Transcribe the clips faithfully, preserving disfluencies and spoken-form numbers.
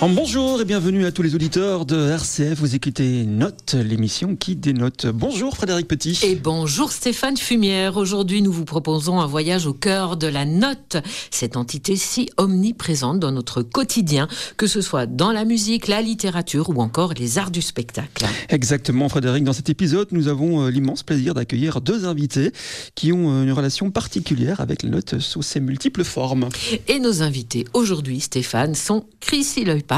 Bonjour et bienvenue à tous les auditeurs de R C F. Vous écoutez Note, l'émission qui dénote. Bonjour Frédéric Petit. Et bonjour Stéphane Fumière. Aujourd'hui, nous vous proposons un voyage au cœur de la note, cette entité si omniprésente dans notre quotidien, que ce soit dans la musique, la littérature ou encore les arts du spectacle. Exactement Frédéric. Dans cet épisode, nous avons l'immense plaisir d'accueillir deux invités qui ont une relation particulière avec la note sous ses multiples formes. Et nos invités aujourd'hui, Stéphane, sont Chrissy Leupart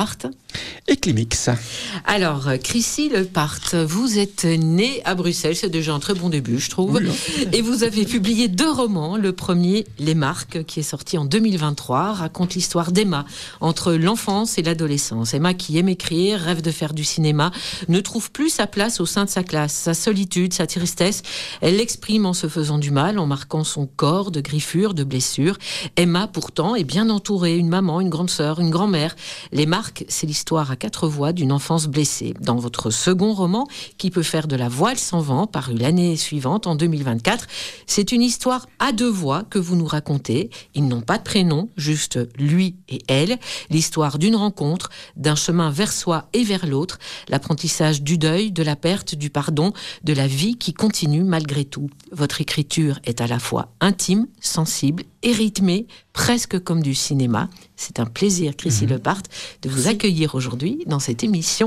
et Clémix. Alors, Chrissy Leupart, vous êtes née à Bruxelles, c'est déjà un très bon début, je trouve. Oui, et vous avez publié deux romans. Le premier, Les Marques, qui est sorti en deux mille vingt-trois, raconte l'histoire d'Emma, entre l'enfance et l'adolescence. Emma, qui aime écrire, rêve de faire du cinéma, ne trouve plus sa place au sein de sa classe. Sa solitude, sa tristesse, elle l'exprime en se faisant du mal, en marquant son corps de griffures, de blessures. Emma, pourtant, est bien entourée, une maman, une grande sœur, une grand-mère. Les Marques, c'est l'histoire à quatre voix d'une enfance blessée. Dans votre second roman, Qui peut faire de la voile sans vent, paru l'année suivante, en deux mille vingt-quatre, c'est une histoire à deux voix que vous nous racontez. Ils n'ont pas de prénom, juste lui et elle. L'histoire d'une rencontre, d'un chemin vers soi et vers l'autre, l'apprentissage du deuil, de la perte, du pardon, de la vie qui continue malgré tout. Votre écriture est à la fois intime, sensible et rythmée, presque comme du cinéma. C'est un plaisir, Chrissy mmh. Leupart, de vous accueillir aujourd'hui dans cette émission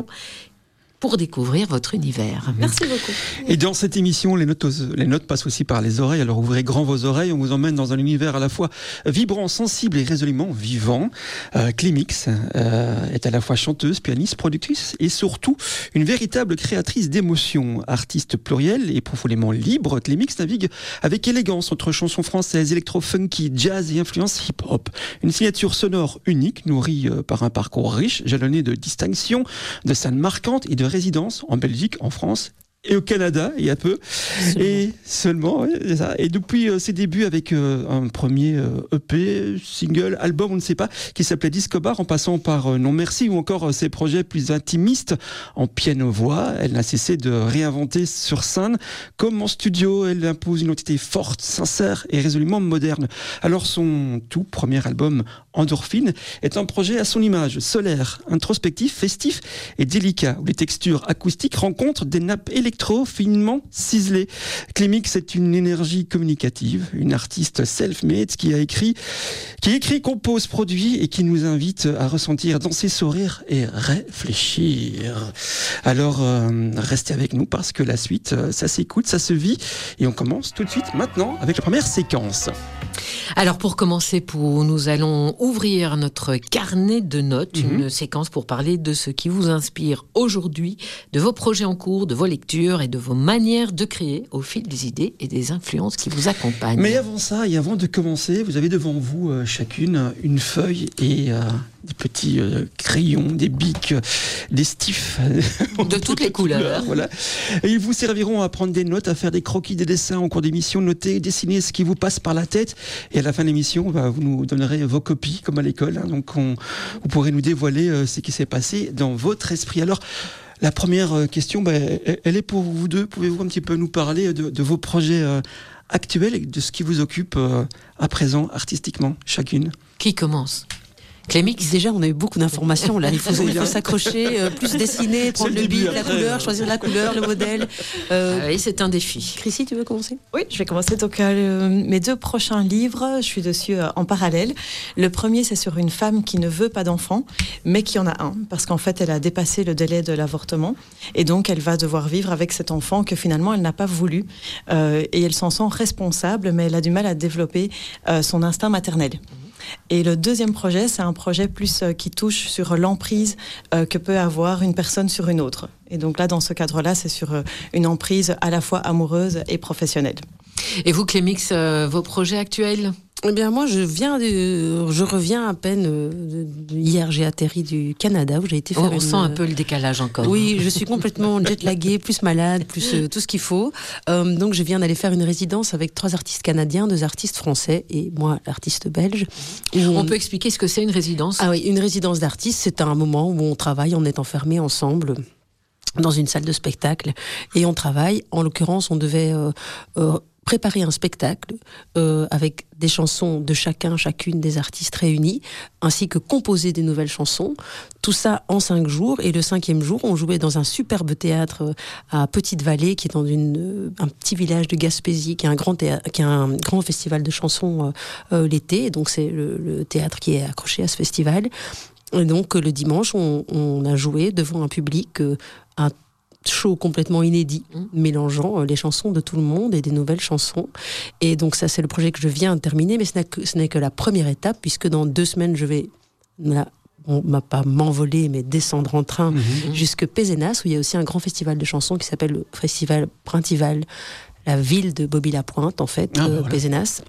pour découvrir votre univers. Merci beaucoup. Et dans cette émission, les notes, les notes passent aussi par les oreilles. Alors ouvrez grand vos oreilles, on vous emmène dans un univers à la fois vibrant, sensible et résolument vivant. Euh, Clémix euh, est à la fois chanteuse, pianiste, productrice et surtout une véritable créatrice d'émotions. Artiste plurielle et profondément libre, Clémix navigue avec élégance entre chansons françaises, électro-funky, jazz et influence hip-hop. Une signature sonore unique, nourrie par un parcours riche, jalonné de distinctions, de scènes marquantes et de résidence en Belgique, en France et au Canada, il y a peu. Seulement. Et seulement, ouais, c'est ça. Et depuis euh, ses débuts avec euh, un premier euh, E P, single, album, on ne sait pas, qui s'appelait Discobar, en passant par euh, Non Merci, ou encore euh, ses projets plus intimistes en piano-voix, elle n'a cessé de réinventer sur scène. Comme en studio, elle impose une identité forte, sincère et résolument moderne. Alors son tout premier album, Endorphine, est un projet à son image, solaire, introspectif, festif et délicat, où les textures acoustiques rencontrent des nappes électriques finement ciselé. Clémix est une énergie communicative, une artiste self-made qui a écrit, qui écrit, compose, produit et qui nous invite à ressentir, danser, sourire et réfléchir. Alors, euh, restez avec nous parce que la suite, ça s'écoute, ça se vit et on commence tout de suite maintenant avec la première séquence. Alors pour commencer, pour, nous allons ouvrir notre carnet de notes, mmh. une séquence pour parler de ce qui vous inspire aujourd'hui, de vos projets en cours, de vos lectures et de vos manières de créer au fil des idées et des influences qui vous accompagnent. Mais avant ça et avant de commencer, vous avez devant vous euh, chacune une feuille et euh, des petits euh, crayons, des bics, euh, des stifs. De toutes les couleurs. couleurs. Voilà. Et ils vous serviront à prendre des notes, à faire des croquis, des dessins en cours d'émission, noter, dessiner ce qui vous passe par la tête. Et à la fin de l'émission, bah, vous nous donnerez vos copies, comme à l'école. Hein, donc on, vous pourrez nous dévoiler euh, ce qui s'est passé dans votre esprit. Alors, la première question, bah, elle est pour vous deux. Pouvez-vous un petit peu nous parler de, de vos projets euh, actuels et de ce qui vous occupe euh, à présent, artistiquement, chacune? Qui commence? Clémix, déjà, on a eu beaucoup d'informations là. Il faut, il faut s'accrocher, euh, plus dessiner, prendre le, le bic, la couleur, choisir la couleur, le modèle. Euh, ah oui, c'est un défi. Chrissy, tu veux commencer? Oui, je vais commencer. Donc, euh, le, mes deux prochains livres, je suis dessus euh, en parallèle. Le premier, c'est sur une femme qui ne veut pas d'enfant, mais qui en a un, parce qu'en fait, elle a dépassé le délai de l'avortement, et donc elle va devoir vivre avec cet enfant que finalement elle n'a pas voulu, euh, et elle s'en sent responsable, mais elle a du mal à développer euh, son instinct maternel. Et le deuxième projet, c'est un projet plus euh, qui touche sur l'emprise euh, que peut avoir une personne sur une autre. Et donc là, dans ce cadre-là, c'est sur euh, une emprise à la fois amoureuse et professionnelle. Et vous, Clémix, euh, vos projets actuels ? Eh bien, moi, je viens de, je reviens à peine. De, de, hier, j'ai atterri du Canada où j'ai été faire. Oh, on une... sent un peu le décalage encore. Oui, je suis complètement jet-laguée, plus malade, plus euh, tout ce qu'il faut. Euh, donc, je viens d'aller faire une résidence avec trois artistes canadiens, deux artistes français et moi, l'artiste belge. On... on peut expliquer ce que c'est une résidence ? Ah oui, une résidence d'artistes, c'est un moment où on travaille, on est enfermés ensemble dans une salle de spectacle et on travaille. En l'occurrence, on devait euh, euh, préparer un spectacle euh, avec des chansons de chacun, chacune des artistes réunis, ainsi que composer des nouvelles chansons. Tout ça en cinq jours. Et le cinquième jour, on jouait dans un superbe théâtre à Petite-Vallée, qui est dans une, un petit village de Gaspésie, qui a un grand, théâtre, qui a un grand festival de chansons euh, euh, l'été. Et donc c'est le, le théâtre qui est accroché à ce festival. Et donc le dimanche, on, on a joué devant un public, euh, un show complètement inédit, mmh. mélangeant les chansons de tout le monde et des nouvelles chansons. Et donc ça, c'est le projet que je viens de terminer, mais ce n'est que, ce n'est que la première étape, puisque dans deux semaines, je vais, là, on ne va pas m'envoler, mais descendre en train mmh. jusque Pézenas, où il y a aussi un grand festival de chansons qui s'appelle le Festival Printival, la ville de Bobby-la-Pointe, en fait, ah, euh, voilà. Pézenas.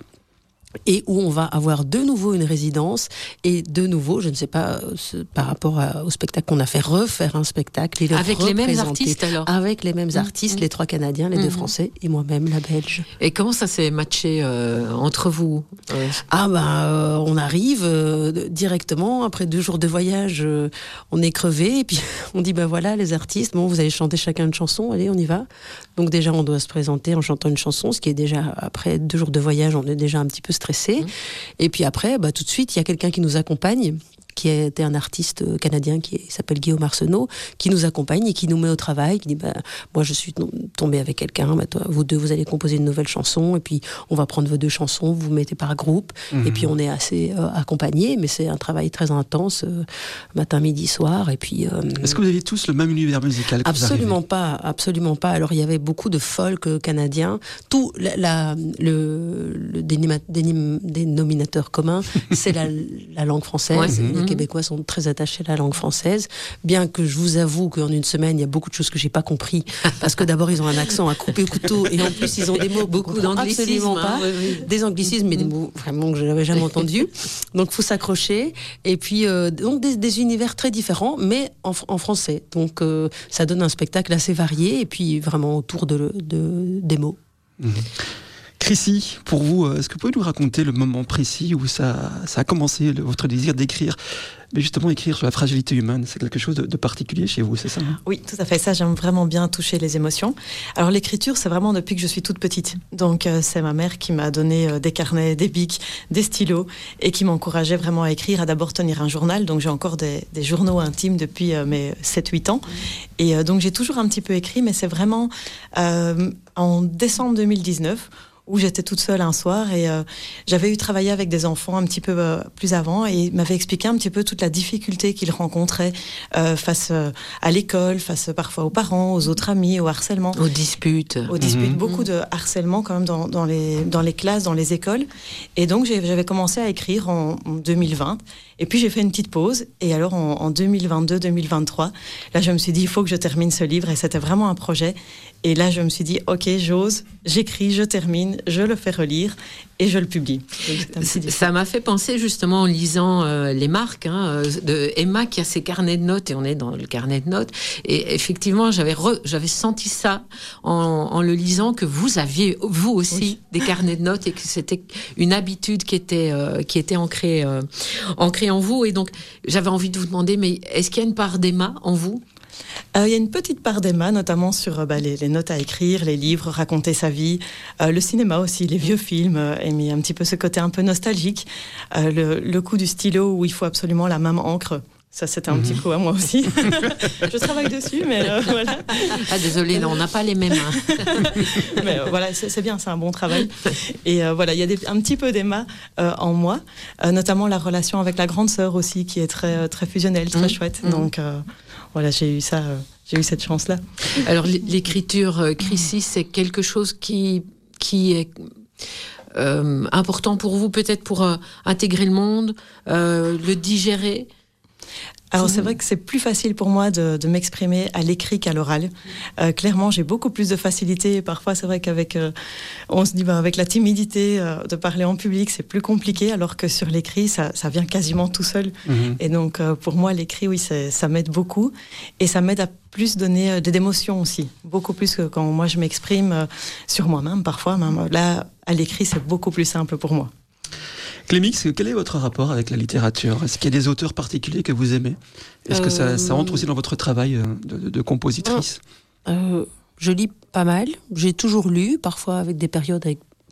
Et où on va avoir de nouveau une résidence et de nouveau, je ne sais pas, ce, par rapport à, au spectacle qu'on a fait, refaire un spectacle. Et avec les mêmes artistes alors Avec les mêmes artistes, mmh. les trois Canadiens, les mmh. deux Français et moi-même, la Belge. Et comment ça s'est matché euh, entre vous euh... Ah ben, euh, on arrive euh, directement, après deux jours de voyage, euh, on est crevé et puis on dit, ben voilà les artistes, bon vous allez chanter chacun une chanson, allez on y va. Donc déjà on doit se présenter en chantant une chanson, ce qui est déjà, après deux jours de voyage, on est déjà un petit peu stressé. Mmh. Et puis après, bah, tout de suite, il y a quelqu'un qui nous accompagne, qui était un artiste canadien qui s'appelle Guillaume Arsenault, qui nous accompagne et qui nous met au travail, qui dit bah, moi je suis tombé avec quelqu'un, bah, toi, vous deux vous allez composer une nouvelle chanson et puis on va prendre vos deux chansons, vous vous mettez par groupe mmh. et puis on est assez euh, accompagnés, mais c'est un travail très intense, euh, matin, midi, soir. Et puis, euh, est-ce que vous avez tous le même univers musical? Absolument pas, absolument pas. Alors il y avait beaucoup de folk canadien, tout la, la, le, le dénima, dénim, dénominateur commun, c'est la, la langue française. Ouais. Les Québécois sont très attachés à la langue française, bien que je vous avoue qu'en une semaine, il y a beaucoup de choses que j'ai pas compris, parce que d'abord, ils ont un accent à couper au couteau, et en plus, ils ont des mots beaucoup d'anglicismes, pas, oui, oui. des anglicismes, mais des mots vraiment que je n'avais jamais entendus. Donc, faut s'accrocher. Et puis, euh, donc des, des univers très différents, mais en, en français. Donc, euh, ça donne un spectacle assez varié, et puis vraiment autour de, de, des mots. Mmh. Chrissy, pour vous, est-ce que vous pouvez nous raconter le moment précis où ça, ça a commencé, le, votre désir d'écrire, mais justement écrire sur la fragilité humaine, c'est quelque chose de, de particulier chez vous, c'est ça hein? Oui, tout à fait, ça j'aime vraiment bien toucher les émotions. Alors l'écriture, c'est vraiment depuis que je suis toute petite, donc euh, c'est ma mère qui m'a donné euh, des carnets, des bics, des stylos, et qui m'encourageait vraiment à écrire, à d'abord tenir un journal, donc j'ai encore des, des journaux intimes depuis euh, mes sept huit ans, et euh, donc j'ai toujours un petit peu écrit, mais c'est vraiment euh, en décembre deux mille dix-neuf, où j'étais toute seule un soir et euh, j'avais eu travaillé avec des enfants un petit peu euh, plus avant et ils m'avaient expliqué un petit peu toute la difficulté qu'ils rencontraient euh, face euh, à l'école, face euh, parfois aux parents, aux autres amis, au harcèlement. Aux disputes. Aux disputes, Mmh. beaucoup de harcèlement quand même dans, dans, les, dans les classes, dans les écoles. Et donc j'ai, j'avais commencé à écrire en, en deux mille vingt et puis j'ai fait une petite pause et alors en, en deux mille vingt-deux deux mille vingt-trois, là je me suis dit il faut que je termine ce livre et c'était vraiment un projet. Et là, je me suis dit, ok, j'ose, j'écris, je termine, je le fais relire et je le publie. Donc, ça m'a fait penser justement en lisant euh, les marques hein, de Emma qui a ses carnets de notes et on est dans le carnet de notes. Et effectivement, j'avais, re, j'avais senti ça en, en le lisant que vous aviez vous aussi oui. des carnets de notes et que c'était une habitude qui était euh, qui était ancrée euh, ancrée en vous. Et donc, j'avais envie de vous demander, mais est-ce qu'il y a une part d'Emma en vous? Il euh, y a une petite part d'Emma, notamment sur euh, bah, les, les notes à écrire, les livres, raconter sa vie, euh, le cinéma aussi, les vieux films, euh, et mis un petit peu ce côté un peu nostalgique, euh, le, le coup du stylo où il faut absolument la même encre. Ça, c'était un mmh. petit coup à moi aussi. Je travaille dessus, mais euh, voilà. Ah, désolé, non, on n'a pas les mêmes. Hein. Mais euh, voilà, c'est, c'est bien, c'est un bon travail. Et euh, voilà, il y a des, un petit peu d'Emma euh, en moi, euh, notamment la relation avec la grande sœur aussi, qui est très, très fusionnelle, très mmh. chouette. Mmh. Donc, euh, voilà, j'ai eu ça, euh, j'ai eu cette chance-là. Alors, l'écriture, euh, Chrissy, c'est quelque chose qui, qui est... Euh, important pour vous, peut-être pour euh, intégrer le monde, euh, le digérer. Alors c'est vrai que c'est plus facile pour moi de, de m'exprimer à l'écrit qu'à l'oral. Euh, clairement, j'ai beaucoup plus de facilité. Parfois, c'est vrai qu'avec, euh, on se dit, bah, avec la timidité euh, de parler en public, c'est plus compliqué, alors que sur l'écrit, ça, ça vient quasiment tout seul. Mmh. Et donc, euh, pour moi, l'écrit, oui, c'est, ça m'aide beaucoup, et ça m'aide à plus donner euh, d'émotions aussi, beaucoup plus que quand moi je m'exprime euh, sur moi-même. Parfois, même là, à l'écrit, c'est beaucoup plus simple pour moi. Clémix, quel est votre rapport avec la littérature? Est-ce qu'il y a des auteurs particuliers que vous aimez? Est-ce euh... que ça, ça entre aussi dans votre travail de, de, de compositrice? euh, Je lis pas mal. J'ai toujours lu, parfois avec des périodes avec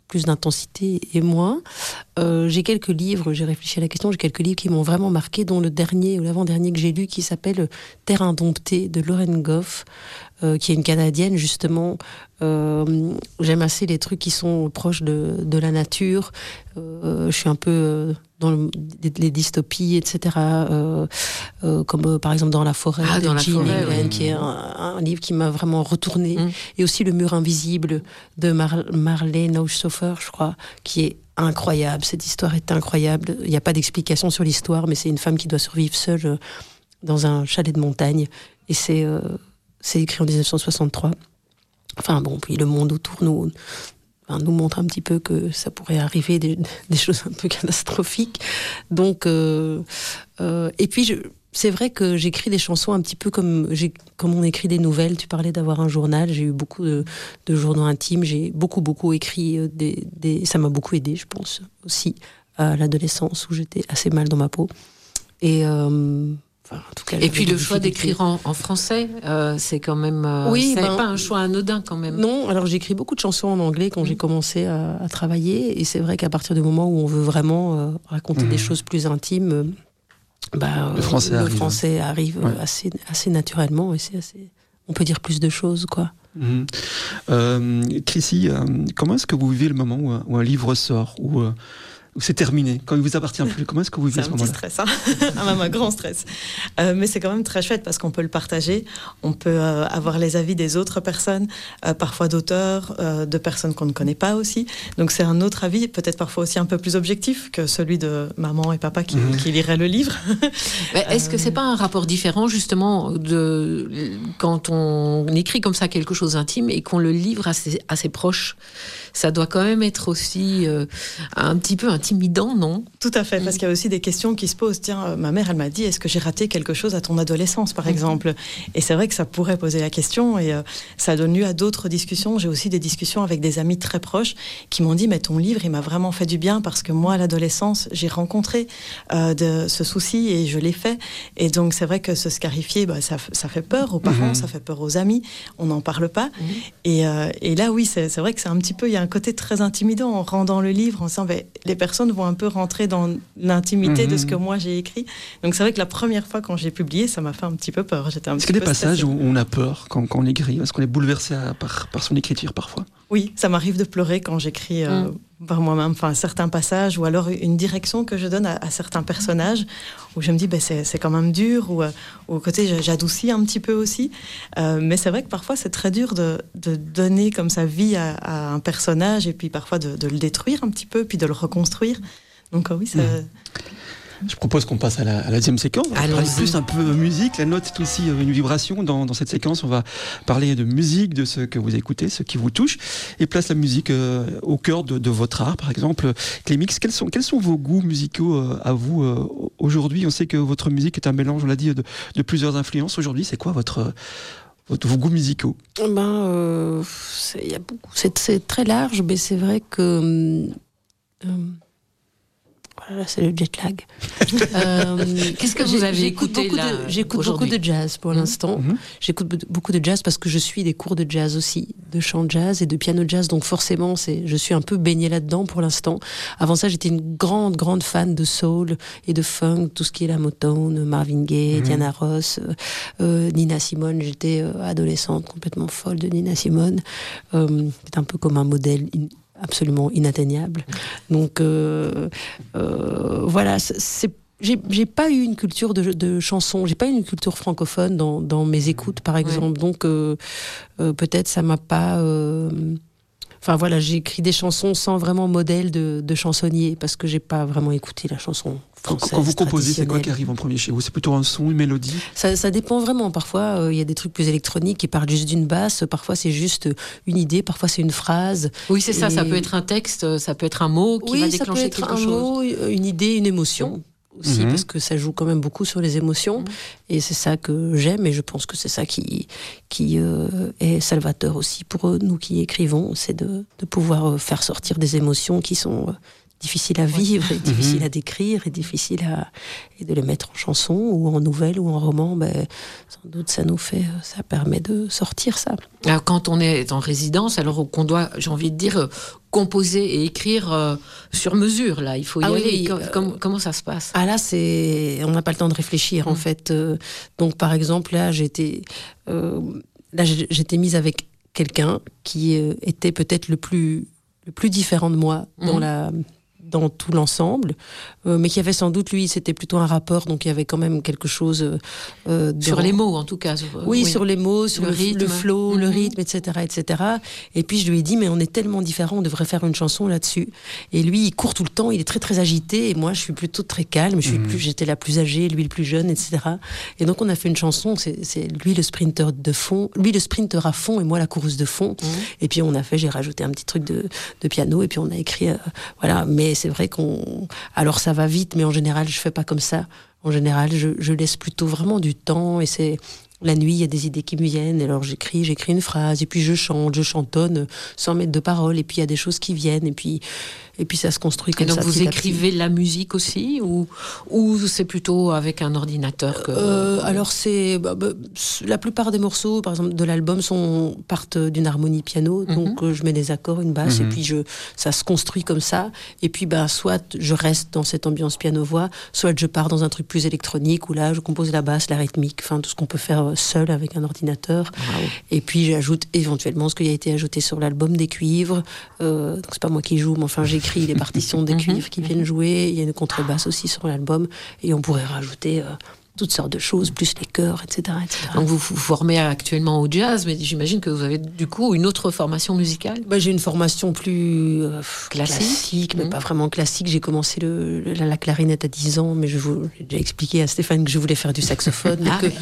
plus d'intensité et moins. Euh, j'ai quelques livres, j'ai réfléchi à la question, j'ai quelques livres qui m'ont vraiment marqué, dont le dernier ou l'avant-dernier que j'ai lu qui s'appelle Terre indomptée de Lauren Goff, euh, qui est une Canadienne justement. Euh, j'aime assez les trucs qui sont proches de, de la nature. Euh, je suis un peu euh, dans le, les dystopies, et cetera. Euh, euh, comme euh, par exemple dans La forêt ah, de dans Jean la forêt, England, oui. qui est un, un livre qui m'a vraiment retourné. Mm. Et aussi Le mur invisible de Mar- Marlene Haushofer, je crois, qui est incroyable. Cette histoire est incroyable. Il n'y a pas d'explication sur l'histoire, mais c'est une femme qui doit survivre seule euh, dans un chalet de montagne. Et c'est, euh, c'est écrit en dix-neuf cent soixante-trois. Enfin bon, puis le monde autour nous, enfin, nous montre un petit peu que ça pourrait arriver, des, des choses un peu catastrophiques. Donc, euh, euh, et puis je, c'est vrai que j'écris des chansons un petit peu comme, j'ai, comme on écrit des nouvelles. Tu parlais d'avoir un journal. J'ai eu beaucoup de, de journaux intimes. J'ai beaucoup, beaucoup écrit des, des... Ça m'a beaucoup aidé, je pense, aussi, à l'adolescence où j'étais assez mal dans ma peau. Et... Euh, Enfin, en tout cas, et puis le choix d'écrire en, en français, euh, c'est quand même, euh, oui, c'est ben, pas un choix anodin quand même. Non, alors j'écris beaucoup de chansons en anglais quand mmh. j'ai commencé à, à travailler, et c'est vrai qu'à partir du moment où on veut vraiment euh, raconter mmh. des choses plus intimes, euh, bah, le français le arrive, français arrive ouais. assez, assez naturellement, et c'est assez, on peut dire plus de choses, quoi. Mmh. Euh, Chrissy, euh, comment est-ce que vous vivez le moment où un, où un livre sort, où euh, c'est terminé, quand il vous appartient plus? Comment est-ce que vous vivez ce moment-là? C'est un petit stress, hein. Même un grand stress. Euh, mais c'est quand même très chouette parce qu'on peut le partager, on peut euh, avoir les avis des autres personnes, euh, parfois d'auteurs, euh, de personnes qu'on ne connaît pas aussi. Donc c'est un autre avis, peut-être parfois aussi un peu plus objectif que celui de maman et papa qui, mmh. qui liraient le livre. Mais est-ce que c'est pas un rapport différent justement de quand on écrit comme ça quelque chose d'intime et qu'on le livre à ses, à ses proches? Ça doit quand même être aussi euh, un petit peu intimidant, non? Tout à fait, parce qu'il y a aussi des questions qui se posent. Tiens, euh, ma mère, elle m'a dit, est-ce que j'ai raté quelque chose à ton adolescence, par exemple? Et c'est vrai que ça pourrait poser la question, et euh, ça donne lieu à d'autres discussions. J'ai aussi des discussions avec des amis très proches qui m'ont dit, mais ton livre, il m'a vraiment fait du bien, parce que moi, à l'adolescence, j'ai rencontré euh, de, ce souci, et je l'ai fait. Et donc, c'est vrai que se scarifier, bah, ça, ça fait peur aux parents, mmh. ça fait peur aux amis, on n'en parle pas. Mmh. Et, euh, et là, oui, c'est, c'est vrai que c'est un petit peu, il y a un côté très intimidant en rendant le livre, en disant, ben, les personnes vont un peu rentrer dans l'intimité mmh. de ce que moi j'ai écrit. Donc c'est vrai que la première fois quand j'ai publié, ça m'a fait un petit peu peur. J'étais un Est-ce petit qu'il y a des passages stressée. où on a peur quand, quand on écrit? Est-ce qu'on est bouleversé à, par, par son écriture parfois? Oui, ça m'arrive de pleurer quand j'écris euh, mmh. par moi-même, enfin certains passages, ou alors une direction que je donne à, à certains personnages, où je me dis ben, c'est, c'est quand même dur, ou, ou au côté j'adoucis un petit peu aussi. Euh, mais c'est vrai que parfois c'est très dur de, de donner comme ça vie à, à un personnage, et puis parfois de, de le détruire un petit peu, puis de le reconstruire. Donc oui, ça... Mmh. Je propose qu'on passe à la, à la deuxième séquence. On va Allons-y. parler plus un peu musique. La note est aussi une vibration. Dans, dans cette séquence, on va parler de musique, de ce que vous écoutez, ce qui vous touche, et place la musique euh, au cœur de, de votre art. Par exemple, Clémix, quels sont, quels sont vos goûts musicaux euh, à vous euh, aujourd'hui? On sait que votre musique est un mélange, on l'a dit, de, de plusieurs influences. Aujourd'hui, c'est quoi votre... vos goûts musicaux? Ben, euh, c'est, y a beaucoup, c'est, c'est très large, mais c'est vrai que... Euh, voilà, c'est le jet lag. euh, Qu'est-ce que vous avez j'écoute écouté beaucoup là, de, J'écoute aujourd'hui. beaucoup de jazz pour mmh. l'instant. Mmh. J'écoute beaucoup de jazz parce que je suis des cours de jazz aussi, de chant jazz et de piano jazz. Donc forcément, c'est, je suis un peu baignée là-dedans pour l'instant. Avant ça, j'étais une grande, grande fan de soul et de funk, tout ce qui est la Motown, Marvin Gaye, mmh. Diana Ross, euh, Nina Simone. J'étais euh, adolescente complètement folle de Nina Simone. Euh, c'est un peu comme un modèle in- absolument inatteignable. Donc euh, euh, voilà, c'est, j'ai, j'ai pas eu une culture de, de chansons, j'ai pas eu une culture francophone dans, dans mes écoutes, par exemple. Ouais. Donc euh, euh, peut-être ça m'a pas... Euh, Enfin voilà, j'ai écrit des chansons sans vraiment modèle de, de chansonnier, parce que j'ai pas vraiment écouté la chanson française. Quand vous composez, c'est quoi qui arrive en premier chez vous? C'est plutôt un son, une mélodie? Ça, ça dépend vraiment. Parfois, il euh, y a des trucs plus électroniques qui partent juste d'une basse. Parfois, c'est juste une idée. Parfois, c'est une phrase. Oui, c'est et... ça. Ça peut être un texte, ça peut être un mot qui oui, va déclencher quelque chose. Oui, ça peut être un mot, une idée, une émotion. Aussi, mmh. parce que ça joue quand même beaucoup sur les émotions, mmh. et c'est ça que j'aime, et je pense que c'est ça qui, qui euh, est salvateur aussi pour nous qui écrivons, c'est de, de pouvoir faire sortir des émotions qui sont difficiles à vivre, et difficiles mmh. à décrire, et difficiles à et de les mettre en chanson, ou en nouvelle, ou en roman. Ben, sans doute ça nous fait, ça permet de sortir ça. Alors, quand on est en résidence, alors qu'on doit, j'ai envie de dire, composer et écrire euh, sur mesure, là. Il faut y ah aller. Oui, Com- euh, com- comment ça se passe? Ah là, c'est, on n'a pas le temps de réfléchir, mmh. en fait. Euh, donc, par exemple, là, j'étais, euh, là, j'étais mise avec quelqu'un qui euh, était peut-être le plus, le plus différent de moi dans mmh. la... dans tout l'ensemble, euh, mais qui avait sans doute, lui, c'était plutôt un rappeur, donc il y avait quand même quelque chose... Euh, sur dans... les mots, en tout cas. Sur, oui, oui, sur les mots, sur le, le, rythme. le flow, mm-hmm. le rythme, et cetera, et cetera. Et puis je lui ai dit, mais on est tellement différents, on devrait faire une chanson là-dessus. Et lui, il court tout le temps, il est très très agité, et moi, je suis plutôt très calme, je suis mm-hmm. plus, j'étais la plus âgée, lui le plus jeune, et cetera. Et donc on a fait une chanson, c'est, c'est lui le sprinter de fond, lui le sprinter à fond, et moi la coureuse de fond. Mm-hmm. Et puis on a fait, j'ai rajouté un petit truc de, de piano, et puis on a écrit, euh, voilà, mais c'est vrai qu'on... Alors ça va vite, mais en général, je fais pas comme ça. En général, je, je laisse plutôt vraiment du temps, et c'est... La nuit, il y a des idées qui me viennent, et alors j'écris, j'écris une phrase, et puis je chante, je chantonne sans mettre de paroles, et puis il y a des choses qui viennent, et puis, et puis ça se construit comme ça. Et donc ça, vous écrivez la musique aussi, ou, ou c'est plutôt avec un ordinateur que... euh, Alors c'est... Bah, bah, la plupart des morceaux, par exemple, de l'album sont, partent d'une harmonie piano, mm-hmm. donc euh, je mets des accords, une basse, mm-hmm. et puis je, ça se construit comme ça, et puis bah, soit je reste dans cette ambiance piano-voix, soit je pars dans un truc plus électronique, où là je compose la basse, la rythmique, enfin tout ce qu'on peut faire seul avec un ordinateur. Wow. Et puis j'ajoute éventuellement ce qui a été ajouté sur l'album, des cuivres. Euh, donc c'est pas moi qui joue, mais enfin j'écris les partitions des cuivres qui viennent jouer. Il y a une contrebasse aussi sur l'album, et on pourrait rajouter euh, toutes sortes de choses, plus les chœurs, et cetera, et cetera. Donc vous vous formez actuellement au jazz, mais j'imagine que vous avez du coup une autre formation musicale. Bah, j'ai une formation plus euh, classique, classique mais mmh. pas vraiment classique. J'ai commencé le, le, la clarinette à dix ans, mais je vous, j'ai déjà expliqué à Stéphane que je voulais faire du saxophone. Ah, que,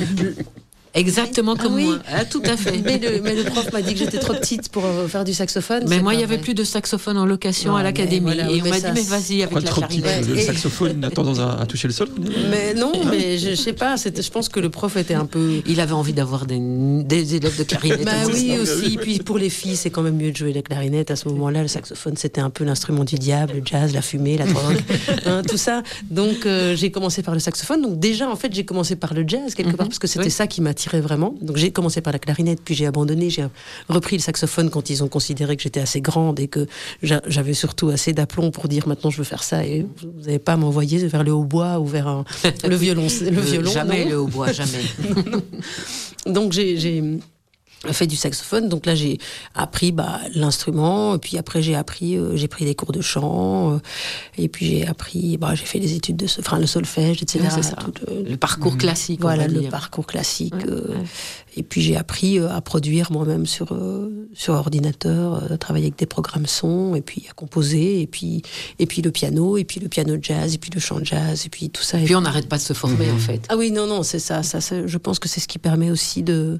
exactement comme ah, oui. moi, ah, tout à fait. Mais le, mais le prof m'a dit que j'étais trop petite pour euh, faire du saxophone. Mais moi, il n'y avait plus de saxophone en location non, à l'académie. Voilà, et on m'a dit, mais vas-y avec la clarinette. Le saxophone a tendance à, à toucher le sol. Mais non, mais je ne sais pas, je pense que le prof était un peu... Il avait envie d'avoir des, des élèves de clarinette. Bah oui, aussi. Puis pour les filles, c'est quand même mieux de jouer la clarinette. À ce moment-là, le saxophone, c'était un peu l'instrument du diable, le jazz, la fumée, la drogue, hein, tout ça. Donc euh, j'ai commencé par le saxophone. Donc déjà, en fait, j'ai commencé par le jazz, quelque mm-hmm. part, parce que c'était oui. ça qui m'attirait vraiment. Donc j'ai commencé par la clarinette, puis j'ai abandonné, j'ai repris le saxophone quand ils ont considéré que j'étais assez grande et que j'avais surtout assez d'aplomb pour dire maintenant je veux faire ça, et vous n'allez pas m'envoyer vers le hautbois ou vers un, le violon. Le violon jamais non. le hautbois, jamais. non, non. Donc j'ai... j'ai fait du saxophone, donc là j'ai appris bah, l'instrument, et puis après j'ai appris, euh, j'ai pris des cours de chant, euh, et puis j'ai appris, bah, j'ai fait des études de, enfin le solfège, et cetera. Ouais, c'est ça. Tout, euh, le parcours mmh. classique. Voilà, on va le dire. parcours classique. Ouais, euh, ouais. Et puis j'ai appris euh, à produire moi-même sur euh, sur ordinateur, euh, à travailler avec des programmes son, et puis à composer, et puis et puis le piano, et puis le piano jazz, et puis le chant jazz, et puis tout ça. Et et puis, puis on n'arrête pas de se former mmh. en fait. Ah oui, non, non, c'est ça, ça, ça. Je pense que c'est ce qui permet aussi de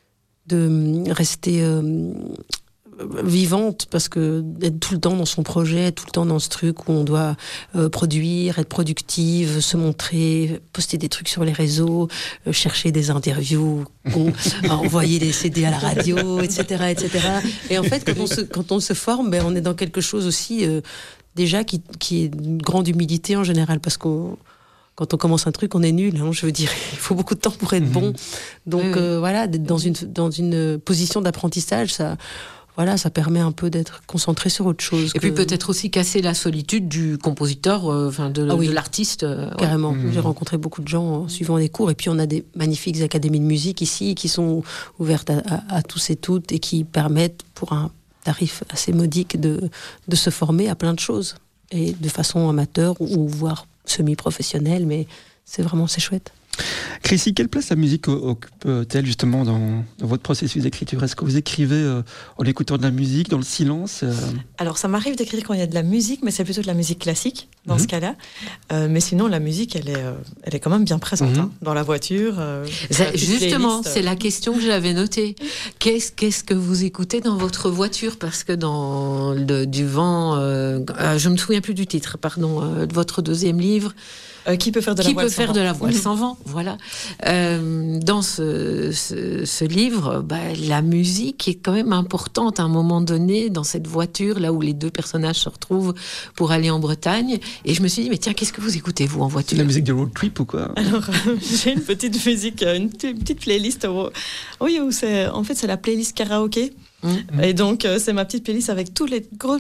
de rester euh, vivante, parce que d'être tout le temps dans son projet, tout le temps dans ce truc où on doit euh, produire, être productive, se montrer, poster des trucs sur les réseaux, euh, chercher des interviews, envoyer des C D à la radio, et cetera, et cetera. Et en fait, quand on se, quand on se forme, ben, on est dans quelque chose aussi euh, déjà qui, qui est une grande humilité en général, parce qu'on quand on commence un truc, on est nul. Hein, je veux dire, il faut beaucoup de temps pour être mmh. bon. Donc oui, oui. Euh, voilà, d'être dans une dans une position d'apprentissage, ça, voilà, ça permet un peu d'être concentré sur autre chose. Et que... puis peut-être aussi casser la solitude du compositeur, euh, enfin de, ah oui. de l'artiste. Euh, Carrément. Ouais. Mmh. J'ai rencontré beaucoup de gens en suivant les cours, et puis on a des magnifiques académies de musique ici qui sont ouvertes à, à, à tous et toutes, et qui permettent, pour un tarif assez modique, de de se former à plein de choses, et de façon amateur ou semi-professionnelle, mais c'est vraiment, c'est chouette. Chrissy, quelle place la musique occupe-t-elle justement dans, dans votre processus d'écriture ? Est-ce que vous écrivez euh, en écoutant de la musique, dans le silence euh... Alors ça m'arrive d'écrire quand il y a de la musique, mais c'est plutôt de la musique classique dans mm-hmm. ce cas-là. Euh, mais sinon la musique, elle est, euh, elle est quand même bien présente mm-hmm. hein, dans la voiture. Euh, la justement, playlist, c'est la question que j'avais notée. Qu'est-ce, qu'est-ce que vous écoutez dans votre voiture ? Parce que dans le, du vent, euh, euh, je me souviens plus du titre, pardon, euh, de votre deuxième livre. Euh, qui peut faire de la qui voile peut faire sans de vent. la voile sans vent, voilà. Euh, dans ce, ce, ce livre, bah, la musique est quand même importante à un moment donné dans cette voiture, là où les deux personnages se retrouvent pour aller en Bretagne. Et je me suis dit, mais tiens, qu'est-ce que vous écoutez, vous, en voiture ? La musique de road trip ou quoi ? Alors, euh, j'ai une petite musique, une, t- une petite playlist. Où, oui, où c'est, en fait, c'est la playlist karaoké. Mmh. Et donc, euh, c'est ma petite playlist avec tous les gros,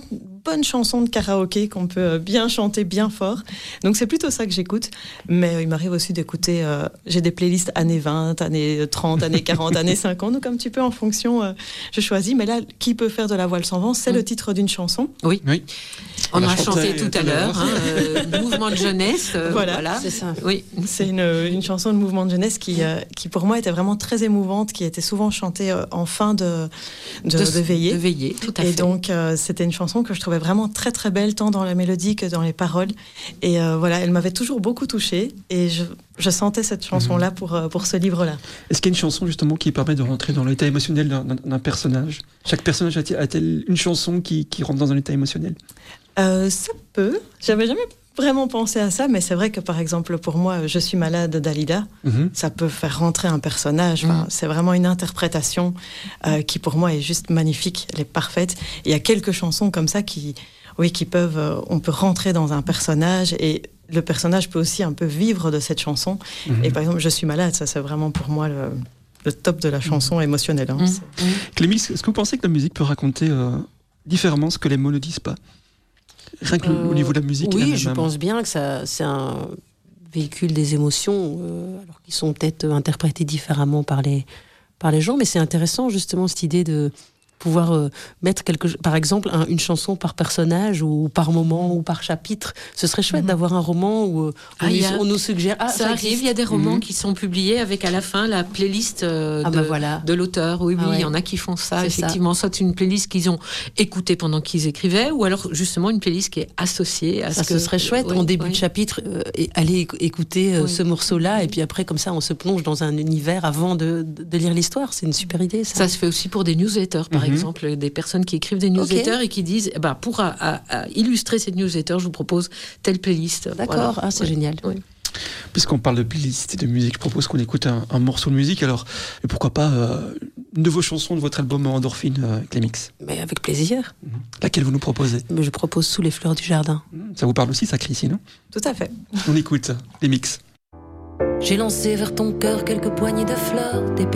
bonne chanson de karaoké qu'on peut bien chanter bien fort. Donc c'est plutôt ça que j'écoute. Mais il m'arrive aussi d'écouter, euh, j'ai des playlists années vingt, années trente, années quarante, années cinquante, donc un petit peu en fonction, euh, je choisis. Mais là, qui peut faire de la voile sans vent, c'est mmh. le titre d'une chanson. Oui, oui. On, On a chanté tout à l'heure, hein, euh, mouvement de jeunesse. Euh, voilà, voilà. c'est ça. Oui, c'est une, une chanson de mouvement de jeunesse qui, euh, qui pour moi était vraiment très émouvante, qui était souvent chantée euh, en fin de, de, de, de veillée. De veillée, tout à et fait. Et donc euh, c'était une chanson que je trouvais vraiment très très belle, tant dans la mélodie que dans les paroles. Et euh, voilà, elle m'avait toujours beaucoup touchée. Et je, je sentais cette chanson-là mmh. pour, pour ce livre-là. Est-ce qu'il y a une chanson justement qui permet de rentrer dans l'état émotionnel d'un, d'un personnage ? Chaque personnage a-t-il une chanson qui, qui rentre dans un état émotionnel ? euh, Ça peut. J'avais jamais vraiment pensé à ça, mais c'est vrai que par exemple pour moi, Je suis malade d'Alida, mmh. ça peut faire rentrer un personnage. Enfin, mmh. C'est vraiment une interprétation euh, qui pour moi est juste magnifique, elle est parfaite. Il y a quelques chansons comme ça qui, oui, qui peuvent, euh, on peut rentrer dans un personnage et le personnage peut aussi un peu vivre de cette chanson. Mmh. Et par exemple, Je suis malade, ça c'est vraiment pour moi le, le top de la chanson mmh. émotionnelle. Hein. Mmh. Clémix, est-ce que vous pensez que la musique peut raconter euh, différemment ce que les mots ne disent pas ? Rien que euh, au niveau de la musique. Oui, la je même... pense bien que ça, c'est un véhicule des émotions, euh, alors qu'ils sont peut-être interprétés différemment par les, par les gens, mais c'est intéressant justement cette idée de pouvoir euh, mettre quelque, par exemple un, une chanson par personnage ou par moment ou par chapitre. Ce serait chouette mmh. d'avoir un roman où on, ah, nous, a, on nous suggère... Ah, ça, ça arrive, il y a des romans mmh. qui sont publiés avec à la fin la playlist euh, ah, de, bah voilà. de l'auteur. Oui, oui, ah, ouais. il y en a qui font ça, c'est effectivement. Ça. Soit une playlist qu'ils ont écoutée pendant qu'ils écrivaient, ou alors justement une playlist qui est associée à ça. Ce que... Ce serait chouette, oui, en début oui. de chapitre, euh, et aller écouter euh, oui. ce morceau-là, et puis après, comme ça, on se plonge dans un univers avant de, de, de lire l'histoire. C'est une super idée, ça. Ça se fait aussi pour des newsletters, par mmh. exemple, des personnes qui écrivent des newsletters okay. et qui disent, bah, pour à, à, à illustrer cette newsletter, je vous propose telle playlist. D'accord, voilà. ah, c'est ouais. génial. Oui. Puisqu'on parle de playlist et de musique, je propose qu'on écoute un, un morceau de musique. Alors, et pourquoi pas euh, une de vos chansons de votre album Endorphine, euh, Clémix ? Mais avec plaisir. Mmh. Laquelle vous nous proposez ? Mais je propose Sous les fleurs du jardin. Mmh. Ça vous parle aussi, ça, Chrissy, non ? Tout à fait. On écoute Clémix. J'ai lancé vers ton cœur quelques poignées de fleurs, des